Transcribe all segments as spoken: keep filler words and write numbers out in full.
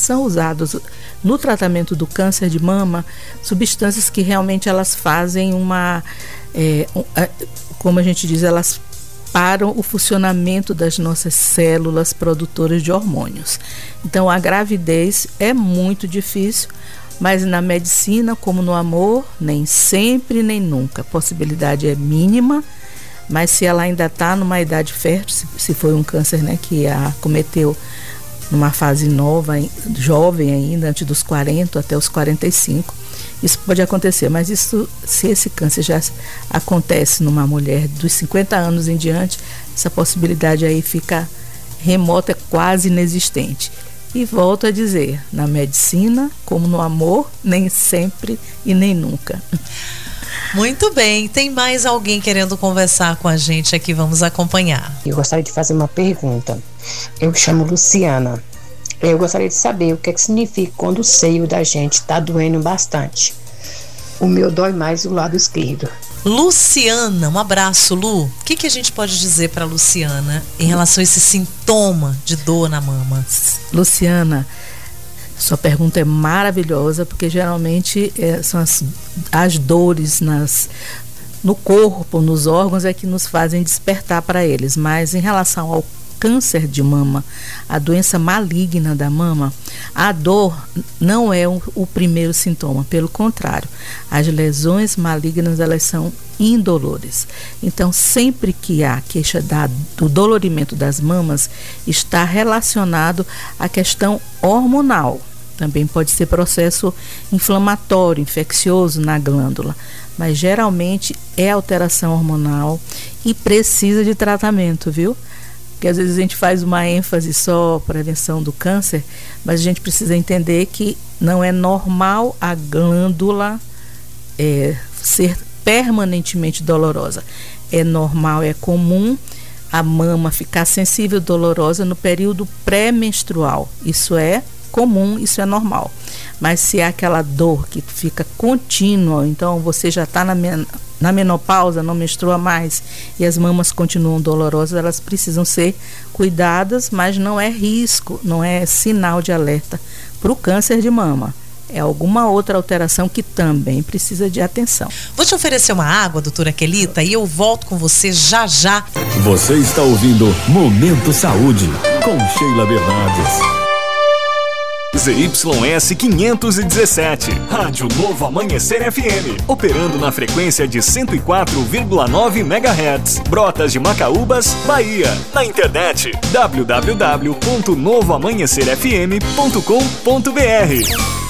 são usados no tratamento do câncer de mama substâncias que realmente elas fazem uma, é, um, a, como a gente diz, elas param o funcionamento das nossas células produtoras de hormônios. Então a gravidez é muito difícil, mas na medicina, como no amor, nem sempre nem nunca. A possibilidade é mínima, mas se ela ainda está numa idade fértil, se, se foi um câncer, né, que a acometeu numa fase nova, jovem ainda, antes dos quarenta até os quarenta e cinco, isso pode acontecer, mas isso, se esse câncer já acontece numa mulher dos cinquenta anos em diante, essa possibilidade aí fica remota, é quase inexistente. E volto a dizer, na medicina, como no amor, nem sempre e nem nunca. Muito bem, tem mais alguém querendo conversar com a gente aqui, vamos acompanhar. Eu gostaria de fazer uma pergunta. Eu me chamo Luciana. Eu gostaria de saber o que, é que significa quando o seio da gente está doendo bastante. O meu dói mais o lado esquerdo. Luciana, um abraço, Lu. O que, que a gente pode dizer para Luciana em relação a esse sintoma de dor na mama? Luciana, sua pergunta é maravilhosa, porque geralmente é, são as, as dores nas, no corpo, nos órgãos, é que nos fazem despertar para eles. Mas em relação ao câncer de mama, a doença maligna da mama, a dor não é o, o primeiro sintoma, pelo contrário, as lesões malignas, elas são indolores. Então, sempre que há queixa da, do dolorimento das mamas, está relacionado à questão hormonal. Também pode ser processo inflamatório, infeccioso na glândula, mas geralmente é alteração hormonal e precisa de tratamento, viu? Porque às vezes a gente faz uma ênfase só prevenção do câncer, mas a gente precisa entender que não é normal a glândula é, ser permanentemente dolorosa. É normal, é comum a mama ficar sensível e dolorosa no período pré-menstrual. Isso é comum, isso é normal. Mas se há aquela dor que fica contínua, então você já está na, men na menopausa, não menstrua mais e as mamas continuam dolorosas, elas precisam ser cuidadas, mas não é risco, não é sinal de alerta para o câncer de mama. É alguma outra alteração que também precisa de atenção. Vou te oferecer uma água, doutora Quelita, e eu volto com você já já. Você está ouvindo Momento Saúde, com Sheila Bernardes. Z Y S quinhentos e dezessete, Rádio Novo Amanhecer F M, operando na frequência de cento e quatro vírgula nove megahertz, Brotas de Macaúbas, Bahia. Na internet, w w w ponto novo amanhecer f m ponto com ponto b r.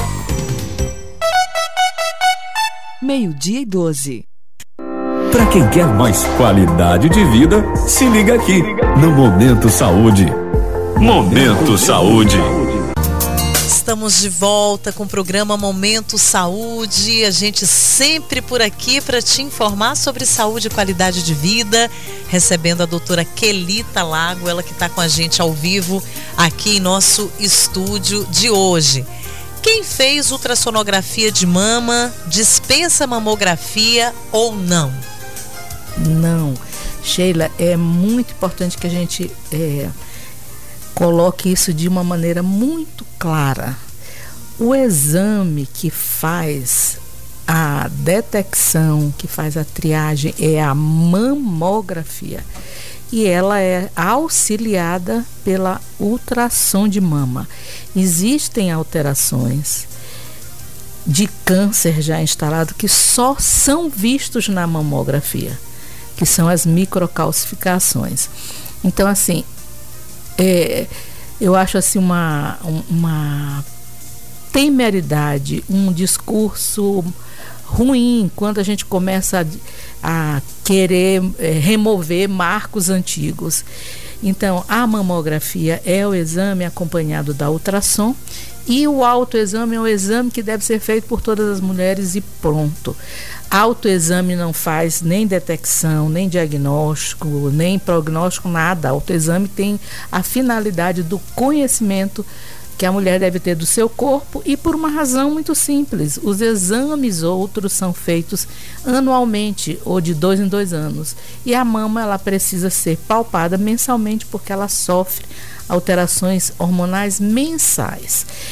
Meio-dia e doze. Para quem quer mais qualidade de vida, se liga aqui, no Momento Saúde. Momento Saúde. Estamos de volta com o programa Momento Saúde. A gente sempre por aqui para te informar sobre saúde e qualidade de vida, recebendo a doutora Quelita Lago, ela que está com a gente ao vivo aqui em nosso estúdio de hoje. Quem fez ultrassonografia de mama dispensa mamografia ou não? Não. Sheila, é muito importante que a gente é, coloque isso de uma maneira muito clara. O exame que faz a detecção, que faz a triagem, é a mamografia. E ela é auxiliada pela ultrassom de mama. Existem alterações de câncer já instalado que só são vistos na mamografia, que são as microcalcificações. Então, assim, é, eu acho assim uma, uma temeridade, um discurso ruim quando a gente começa a, a querer é, remover marcos antigos. Então, a mamografia é o exame acompanhado da ultrassom, e o autoexame é um exame que deve ser feito por todas as mulheres e pronto. Autoexame não faz nem detecção, nem diagnóstico, nem prognóstico, nada. Autoexame tem a finalidade do conhecimento que a mulher deve ter do seu corpo, e por uma razão muito simples: os exames outros são feitos anualmente ou de dois em dois anos, e a mama ela precisa ser palpada mensalmente porque ela sofre alterações hormonais mensais.